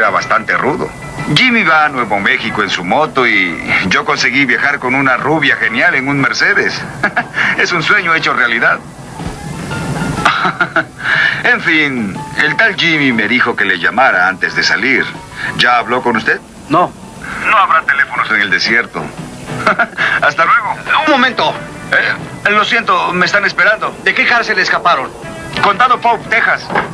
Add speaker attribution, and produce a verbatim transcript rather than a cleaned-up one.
Speaker 1: era bastante rudo. Jimmy va a Nuevo México en su moto y yo conseguí viajar con una rubia genial en un Mercedes. Es un sueño hecho realidad. En fin, el tal Jimmy me dijo que le llamara antes de salir. ¿Ya habló con usted?
Speaker 2: No.
Speaker 1: No habrá teléfonos en el desierto. Hasta luego.
Speaker 2: Un momento.
Speaker 1: Eh, lo siento, me están esperando.
Speaker 2: ¿De qué cárcel escaparon?
Speaker 1: Condado Pope, Texas.